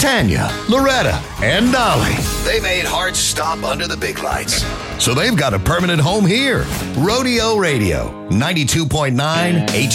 Tanya, Loretta, and Dolly. They made Hard stop under the big lights. So they've got a permanent home here. Rodeo Radio, 92.9